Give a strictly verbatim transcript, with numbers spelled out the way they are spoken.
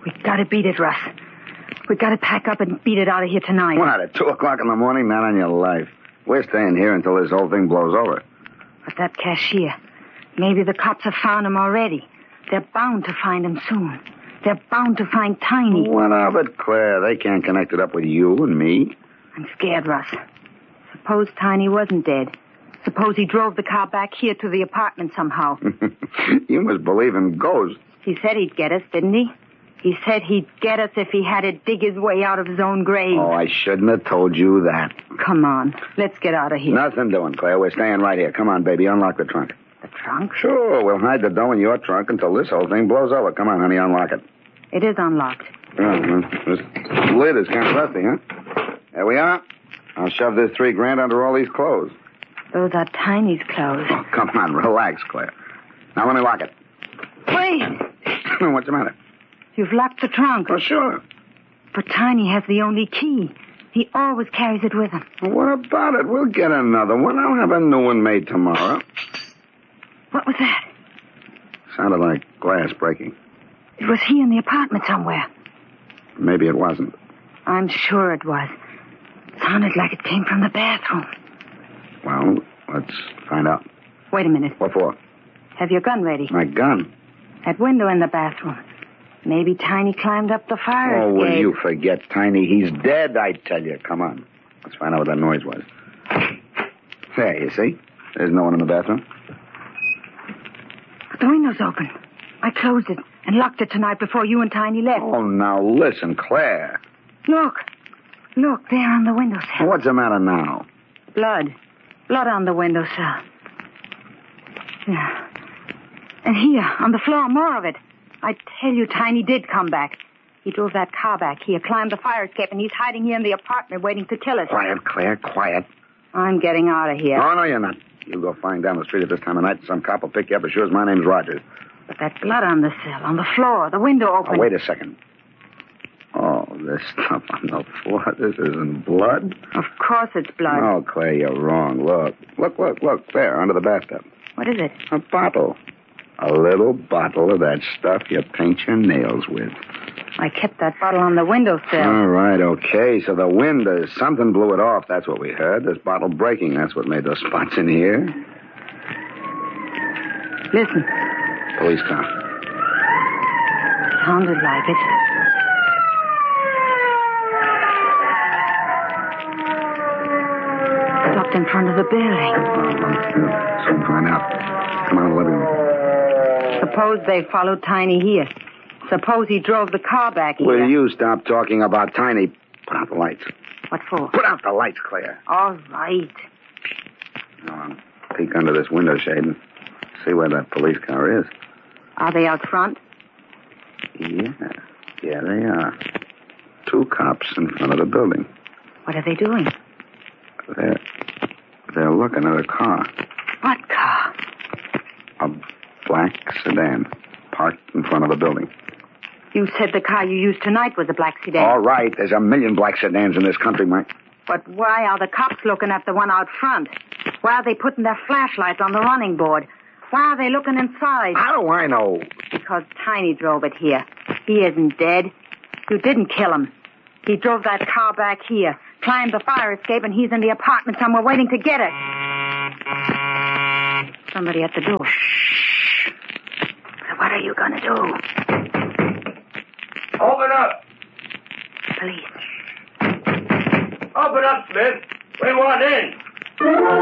We gotta beat it, Russ. We gotta pack up and beat it out of here tonight. What, at two o'clock in the morning? Not on your life. We're staying here until this whole thing blows over. But that cashier, maybe the cops have found him already. They're bound to find him soon. They're bound to find Tiny. What of it, Claire? They can't connect it up with you and me. I'm scared, Russ. Suppose Tiny wasn't dead. Suppose he drove the car back here to the apartment somehow. You must believe in ghosts. He said he'd get us, didn't he? He said he'd get us if he had to dig his way out of his own grave. Oh, I shouldn't have told you that. Come on. Let's get out of here. Nothing doing, Claire. We're staying right here. Come on, baby. Unlock the trunk. The trunk? Sure. We'll hide the dough in your trunk until this whole thing blows over. Come on, honey. Unlock it. It is unlocked. Oh, well, this lid is kind of rusty, huh? There we are. I'll shove this three grand under all these clothes. Those are Tiny's clothes. Oh, come on. Relax, Claire. Now let me lock it. Wait. What's the matter? You've locked the trunk. Oh, sure. But Tiny has the only key. He always carries it with him. Well, what about it? We'll get another one. I'll have a new one made tomorrow. What was that? Sounded like glass breaking. It was here in the apartment somewhere. Maybe it wasn't. I'm sure it was. Sounded like it came from the bathroom. Well, let's find out. Wait a minute. What for? Have your gun ready. My gun? That window in the bathroom. Maybe Tiny climbed up the fire Oh, escape. will you forget, Tiny? He's dead, I tell you. Come on. Let's find out what that noise was. There, you see? There's no one in the bathroom. The window's open. I closed it and locked it tonight before you and Tiny left. Oh, now listen, Claire. Look. Look, there on the windowsill. What's the matter now? Blood. Blood on the windowsill. Yeah. And here, on the floor, more of it. I tell you, Tiny did come back. He drove that car back here, climbed the fire escape, and he's hiding here in the apartment waiting to kill us. Quiet, Claire, quiet. I'm getting out of here. Oh, no, you're not. You go flying down the street at this time of night, and some cop will pick you up as sure as my name's Rogers. But that blood on the sill, on the floor, the window open. Oh, wait a second. Oh, this stuff on the floor, this isn't blood? Of course it's blood. Oh, Claire, you're wrong. Look, look, look, look, there, under the bathtub. What is it? A bottle. A little bottle of that stuff you paint your nails with. I kept that bottle on the windowsill. All right, okay. So the wind, uh, something blew it off. That's what we heard. This bottle breaking. That's what made those spots in here. Listen. Police car. Sounded like it. Stopped in front of the building. Oh, soon find out. Come on, living room. Suppose they followed Tiny here. Suppose he drove the car back here. Will you stop talking about Tiny? Put out the lights. What for? Put out the lights, Claire. All right. Go on. Peek under this window shade and see where that police car is. Are they out front? Yeah. Yeah, they are. Two cops in front of the building. What are they doing? They're, they're looking at a car. What car? A black sedan parked in front of the building. You said the car you used tonight was a black sedan. All right, there's a million black sedans in this country, Mike. But why are the cops looking at the one out front? Why are they putting their flashlights on the running board? Why are they looking inside? How do I know? Because Tiny drove it here. He isn't dead. You didn't kill him. He drove that car back here, climbed the fire escape, and he's in the apartment somewhere waiting to get it. Somebody at the door. Shh. What are you going to do? Open up. Police. Open up, Smith. We want in.